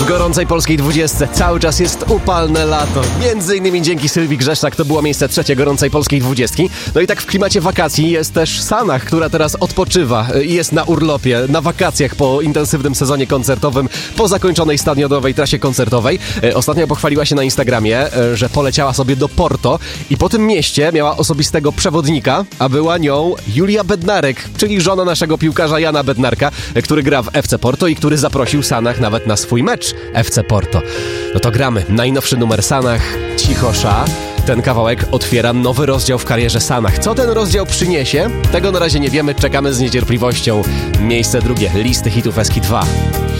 W gorącej polskiej 20 cały czas jest upalne lato. Między innymi dzięki Sylwii Grzeszczak to było miejsce 3 gorącej polskiej 20. No i tak w klimacie wakacji jest też Sanach, która teraz odpoczywa i jest na urlopie, na wakacjach po intensywnym sezonie koncertowym, po zakończonej stadionowej trasie koncertowej. Ostatnio pochwaliła się na Instagramie, że poleciała sobie do Porto i po tym mieście miała osobistego przewodnika, a była nią Julia Bednarek, czyli żona naszego piłkarza Jana Bednarka, który gra w FC Porto i który zaprosił Sanach nawet na swój mecz FC Porto. No to gramy. Najnowszy numer Sanach, Cichosza. Ten kawałek otwiera nowy rozdział w karierze Sanach. Co ten rozdział przyniesie? Tego na razie nie wiemy. Czekamy z niecierpliwością. Miejsce drugie. Listy hitów Eski 2.